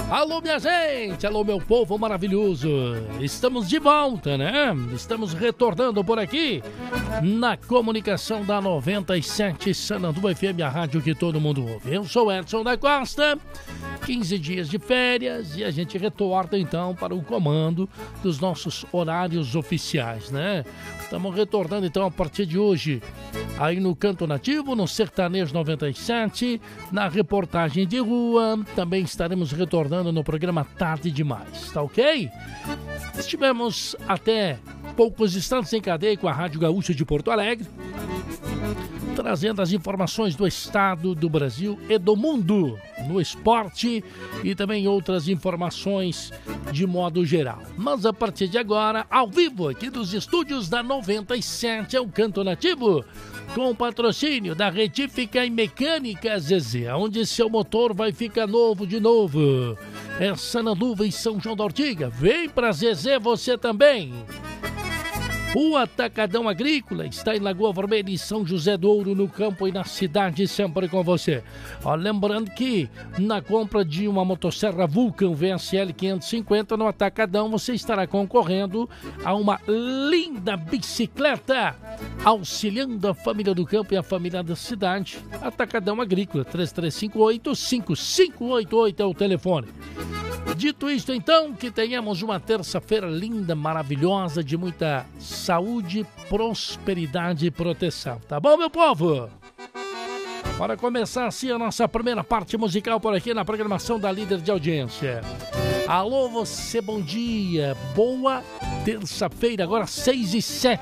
Alô, minha gente! Alô, meu povo maravilhoso! Estamos de volta, né? Estamos retornando por aqui na comunicação da 97 Sanandu FM, a rádio que todo mundo ouve. Eu sou Edson da Costa, 15 dias de férias e a gente retorna então para o comando dos nossos horários oficiais, né? Estamos retornando então a partir de hoje aí no Canto Nativo, no Sertanejo 97, na reportagem de rua, também estaremos retornando no programa Tarde Demais, tá ok? Estivemos até poucos instantes em cadeia com a Rádio Gaúcha de Porto Alegre, trazendo as informações do estado, do Brasil e do mundo, no esporte e também outras informações de modo geral. Mas a partir de agora, ao vivo aqui dos estúdios da 97, é o Canto Nativo, com o patrocínio da Retífica e Mecânica Zezé, onde seu motor vai ficar novo de novo. É Sanandu em São João da Ortiga. Vem pra Zezé você também. O Atacadão Agrícola está em Lagoa Vermelha, em São José do Ouro, no campo e na cidade, sempre com você. Ó, lembrando que na compra de uma motosserra Vulcan VSL 550 no Atacadão, você estará concorrendo a uma linda bicicleta, auxiliando a família do campo e a família da cidade. Atacadão Agrícola, 3358-5588 é o telefone. Dito isto, então, que tenhamos uma terça-feira linda, maravilhosa, de muita saúde, prosperidade e proteção. Tá bom, meu povo? Para começar assim a nossa primeira parte musical por aqui na programação da Líder de Audiência. Alô, você, bom dia. Boa terça-feira, agora 6h07.